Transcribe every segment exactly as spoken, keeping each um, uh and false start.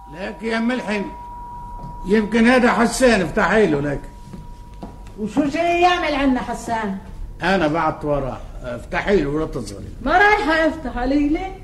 لك يا ام الحين يمكن هذا حسان افتحي له لك. وشو جاي يعمل عنا حسان؟ انا بعت وراه افتحي له ولا تصغري. ما رايحه افتح علي ليه؟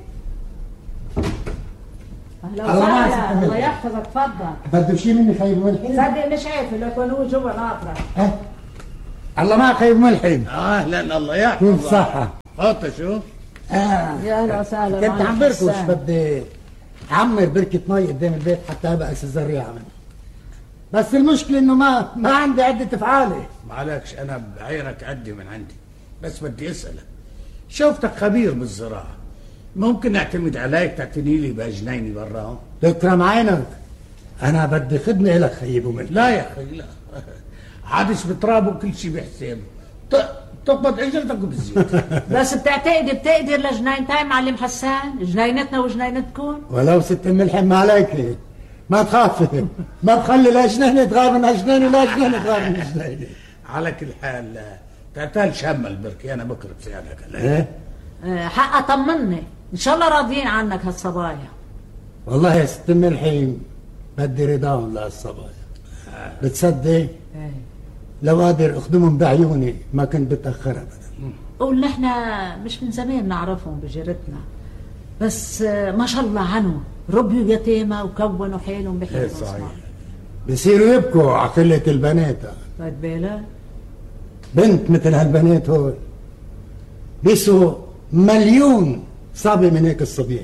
اهلا الله وسهلا. الله يحفظك تفضل. بده شيء مني خيب ملحين؟ صدق مش عارف لكن هو جوا ناطرة. أه؟ الله ما خيب ملحين. اهلا الله يحفظك. كيف صحة؟ حط شوف. اه يا اهلا وسهلا. كنت عم بركش بدي عمر بركة مي قدام البيت حتى ابقس الزريعة منه. بس المشكلة انه ما ما عندي عدة افعالي. معلكش انا بعيرك عدي من عندي، بس بدي اسألك شوفتك خبير بالزراعة، ممكن اعتمد عليك تعتني لي بجنيني براهم؟ تكرم عينك، انا بدي خدمة لك خيبه مني. لا يا اخي لا، عادش بتراب وكل شيء بحسابه، تقبض اجرتك بالزيت. بس بتعتقد بتقدر لجنينتين معلم حسان؟ جنينتنا وجنينتكم؟ ولو ست ام الحم عليك ما تخافي، ما بخلي لا جنينة تغار من جنينة ولا جنينة تغار من جنينة. على كل حال تعتال شم البركي انا بكره بساعدك. ايه؟ أه حق طمني ان شاء الله راضيين عنك هالصبايا. والله يا ست ام الحين بدي رضاهم لهالصبايا. بتصدق؟ ايه لو قادر اخدمهم بعيوني ما كنت بتاخر ابدا. قول نحن مش من زمان نعرفهم بجيرتنا، بس ما شاء الله عنهم ربيوا يتامى وكونوا حالهم بحالهم. صحيح. بصيروا يبكوا على قلة البنات. طيب بالك بنت مثل هالبنات هول بيسوا مليون صبي من هيك الصبيان.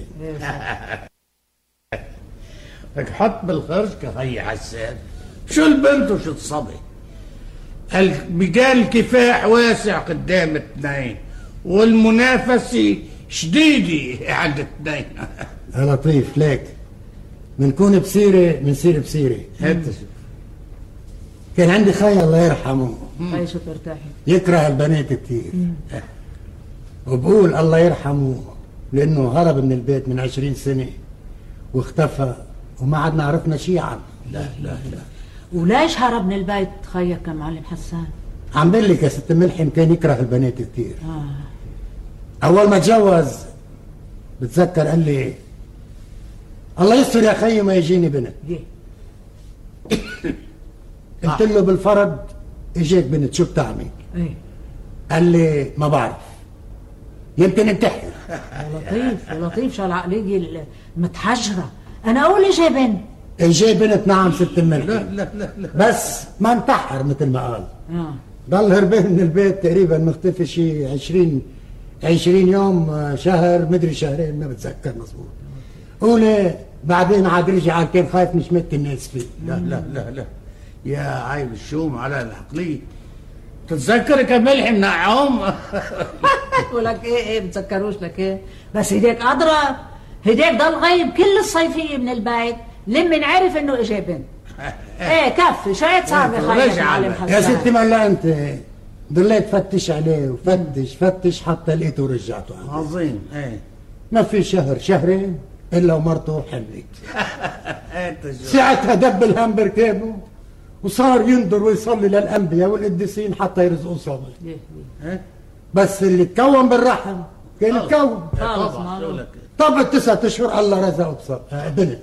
لك حط بالخرج كخي حسان، شو البنت وشو الصبي؟ مجال الكفاح واسع قدام اثنين والمنافسة شديدة عند اثنين. يا لطيف ليك منكون بسيرة منصير بسيرة. هات شوف. كان عندي خي الله يرحمه هاي شو ترتاحي يكره البنات كتير، وبقول الله يرحمه لانه هرب من البيت من عشرين سنة واختفى وما عدنا عرفنا شيء عنه. لا لا لا. وليش هرب من البيت خيك يا معلم حسان؟ عم بقول لك يا ست ملحم كان يكره البنات كتير. آه. اول ما تجوز بتذكر قال لي الله يستر يا خيي ما يجيني بنت. قلت له بالفرض اجيك بنت شو بتعمل؟ ايه قال لي ما بعرف يمكن انتحر. لطيف لطيف شو العقلية المتحجرة. انا اقول اجي بنت. اجي بنت نعم ست الملك. لا لا لا لا. بس ما انتحر مثل ما قال. اه ضل هربان من البيت تقريبا مختفي شي عشرين عشرين يوم شهر مدري شهرين ما بتذكر مظبوط. قولي بعدين عاد رجع كان خايف نشمت الناس فيه. لا لا لا لا يا عيب الشوم على العقلية. تتذكرك يا ملحم نعوم. ولك ايه ايه بتذكروش لك ايه، بس هديك اضرب، هديك ضل غايب كل الصيفية من البيت لمن عرف انه اجى بنت. ايه كفي شايت صار بخير معلم حسان. يا ستي ما لا انت ضليت فتش عليه وفتش فتش حتى لقيته ورجعته. عظيم. ايه ما في شهر شهرين الا ومرته حملت. ساعتها دب الهم بركابه وصار ينظر ويصلي للانبياء والقديسين حتى يرزقوا صبي. بس اللي تكون بالرحم كان يتكون. طب التسعة اشهر الله رزقه بصبي بنت.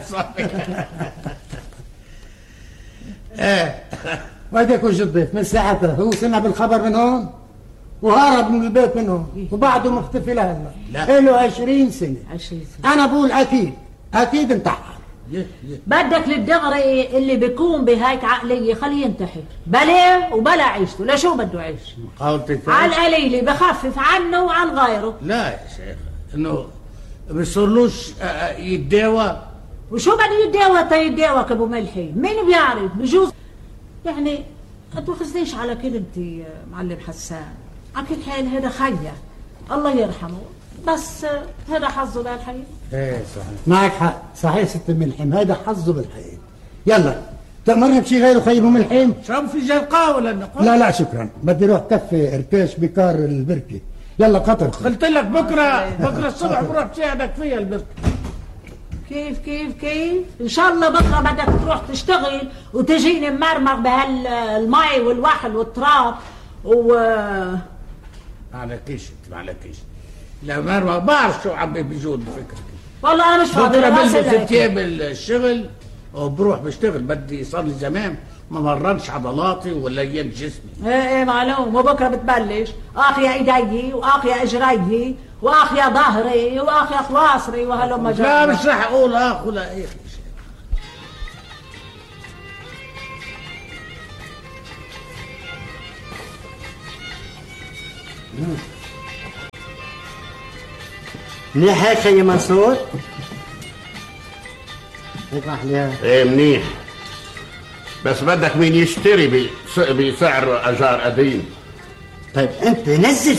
ايه وهديك وجه الضيف من ساعتها هو سمع بالخبر من هون وهرب من البيت من هون وبعده مختفي لهلا. له عشرين سنة. عشرين سنة. انا بقول اكيد اكيد انتحر. بدك للدغري اللي بيكون بهيك عقلية خليه ينتحر بلا وبلا عيشته. لشو بده يعيش؟ على القليلة بخفف عنه وعن غيره. لا يا شيخ انه بيصيرلوش يتداوى. وشو بده يتداوى تيتداوى ابو ملحي؟ مين بيعرف؟ بجوز يعني ما تاخذنيش على كلمتي معلم حسان. على كل حال هذا خيا الله يرحمه، بس هذا حظه للحياة. ايه صحيح معك حق صحيح ست ام الحين هذا حظه بالحياة. يلا تأمرني بشي غيره خيبه من الحين؟ شرب في جلقة ولا نقول؟ لا لا شكرا بدي روح كفي ارتاش بكار البركة. يلا قطر. قلت لك بكره بكره الصبح بروح بساعدك فيها البركة. كيف كيف كيف؟ ان شاء الله بكره بدك تروح تشتغل وتجيني ممرمغ بهالمي والوحل والتراب و معلكيش انت معلكيش. لا مرمغ بعرف شو عم بيجود بفكرك. والله انا مش فاضي. بكره بلبس ثياب الشغل وبروح بشتغل. بدي صار لي زمان ما مرنش عضلاتي ولا ايام جسمي. ايه ايه معلوم. وبكره بتبلش اخيا ايدي واخيا اجري واخيا ظهري واخيا خواصري وهلم جرى. لا مش راح اقول اخ ولا ايه. منيح هيك يا منصور؟ اسمح لي. ايه منيح، بس بدك مين يشتري بسعر اجار قديم. طيب انت نزل